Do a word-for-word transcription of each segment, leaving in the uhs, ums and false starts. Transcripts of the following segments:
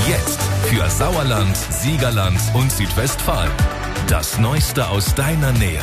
Jetzt für Sauerland, Siegerland und Südwestfalen. Das Neueste aus deiner Nähe.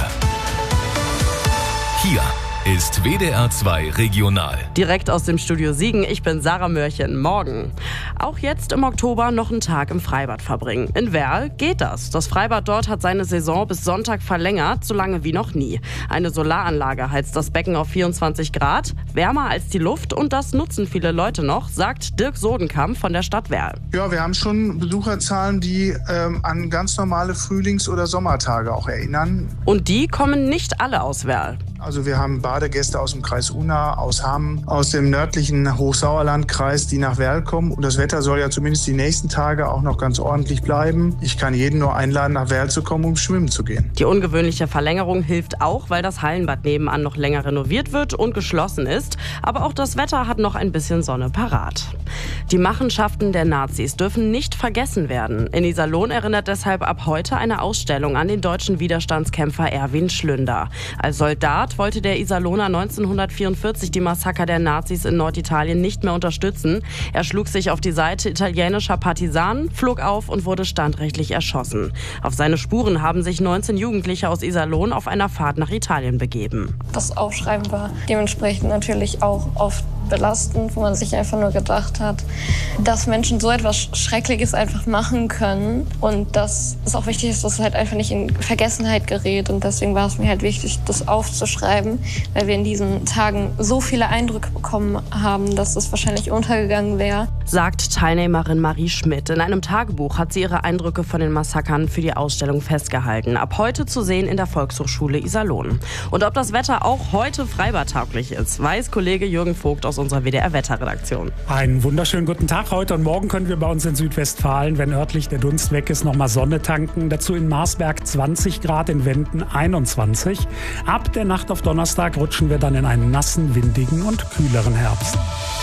Hier ist W D R zwei Regional. Direkt aus dem Studio Siegen, ich bin Sarah Mörchen. Morgen. Auch jetzt im Oktober noch einen Tag im Freibad verbringen. In Werl geht das. Das Freibad dort hat seine Saison bis Sonntag verlängert, so lange wie noch nie. Eine Solaranlage heizt das Becken auf vierundzwanzig Grad, wärmer als die Luft, und das nutzen viele Leute noch, sagt Dirk Sodenkamp von der Stadt Werl. Ja, wir haben schon Besucherzahlen, die ähm, an ganz normale Frühlings- oder Sommertage auch erinnern. Und die kommen nicht alle aus Werl. Also wir haben Badegäste aus dem Kreis Unna, aus Hamm, aus dem nördlichen Hochsauerlandkreis, die nach Werl kommen. Und das Wetter soll ja zumindest die nächsten Tage auch noch ganz ordentlich bleiben. Ich kann jeden nur einladen, nach Werl zu kommen, um schwimmen zu gehen. Die ungewöhnliche Verlängerung hilft auch, weil das Hallenbad nebenan noch länger renoviert wird und geschlossen ist. Aber auch das Wetter hat noch ein bisschen Sonne parat. Die Machenschaften der Nazis dürfen nicht vergessen werden. In Iserlohn erinnert deshalb ab heute eine Ausstellung an den deutschen Widerstandskämpfer Erwin Schlünder. Als Soldat wollte der Iserlohner neunzehnhundertvierundvierzig die Massaker der Nazis in Norditalien nicht mehr unterstützen. Er schlug sich auf die Seite italienischer Partisanen, flog auf und wurde standrechtlich erschossen. Auf seine Spuren haben sich neunzehn Jugendliche aus Iserlohn auf einer Fahrt nach Italien begeben. Das Aufschreiben war dementsprechend natürlich auch oft belastend, wo man sich einfach nur gedacht hat, dass Menschen so etwas Schreckliches einfach machen können, und dass es auch wichtig ist, dass es halt einfach nicht in Vergessenheit gerät, und deswegen war es mir halt wichtig, das aufzuschreiben, weil wir in diesen Tagen so viele Eindrücke bekommen haben, dass das wahrscheinlich untergegangen wäre. Sagt Teilnehmerin Marie Schmidt. In einem Tagebuch hat sie ihre Eindrücke von den Massakern für die Ausstellung festgehalten. Ab heute zu sehen in der Volkshochschule Iserlohn. Und ob das Wetter auch heute freibadtauglich ist, weiß Kollege Jürgen Vogt aus unserer W D R-Wetterredaktion. Einen wunderschönen guten Tag. Heute und morgen können wir bei uns in Südwestfalen, wenn örtlich der Dunst weg ist, nochmal Sonne tanken. Dazu in Marsberg zwanzig Grad, in Wenden einundzwanzig. Ab der Nacht auf Donnerstag rutschen wir dann in einen nassen, windigen und kühleren Herbst.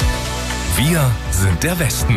Wir sind der Westen.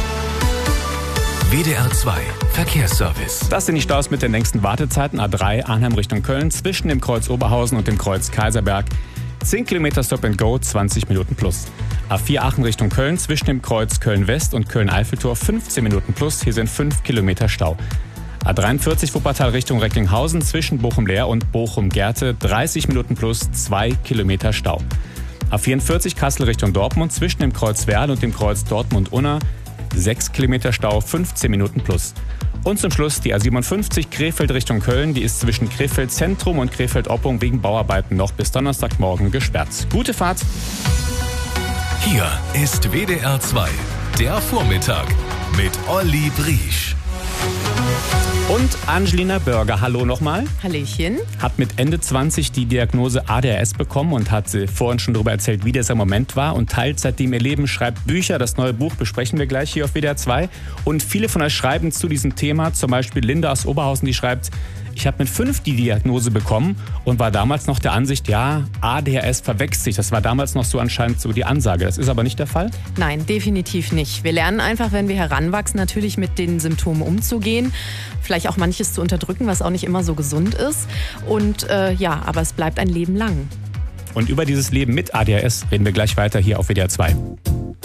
W D R zwei Verkehrsservice. Das sind die Staus mit den längsten Wartezeiten. A drei Arnhem Richtung Köln zwischen dem Kreuz Oberhausen und dem Kreuz Kaiserberg. zehn Kilometer Stop and Go, zwanzig Minuten plus. A vier Aachen Richtung Köln zwischen dem Kreuz Köln-West und Köln-Eiffeltor, fünfzehn Minuten plus. Hier sind fünf Kilometer Stau. A dreiundvierzig Wuppertal Richtung Recklinghausen zwischen Bochum-Leer und Bochum-Gerte, dreißig Minuten plus, zwei Kilometer Stau. A vierundvierzig Kassel Richtung Dortmund zwischen dem Kreuz Werl und dem Kreuz Dortmund-Unna, sechs Kilometer Stau, fünfzehn Minuten plus. Und zum Schluss die A siebenundfünfzig Krefeld Richtung Köln. Die ist zwischen Krefeld Zentrum und Krefeld Oppung wegen Bauarbeiten noch bis Donnerstagmorgen gesperrt. Gute Fahrt! Hier ist W D R zwei, der Vormittag mit Olli Briesch. Und Angelina Börger, hallo nochmal. Hallöchen. Hat mit Ende zwanzig die Diagnose A D H S bekommen und hat sie vorhin schon darüber erzählt, wie dieser Moment war, und teilt seitdem ihr Leben, schreibt Bücher. Das neue Buch besprechen wir gleich hier auf W D R zwei. Und viele von euch schreiben zu diesem Thema, zum Beispiel Linda aus Oberhausen, die schreibt: Ich habe mit fünf die Diagnose bekommen und war damals noch der Ansicht, ja, A D H S verwechselt sich. Das war damals noch so anscheinend so die Ansage. Das ist aber nicht der Fall? Nein, definitiv nicht. Wir lernen einfach, wenn wir heranwachsen, natürlich mit den Symptomen umzugehen. Vielleicht auch manches zu unterdrücken, was auch nicht immer so gesund ist. Und äh, ja, aber es bleibt ein Leben lang. Und über dieses Leben mit A D H S reden wir gleich weiter hier auf W D R zwei.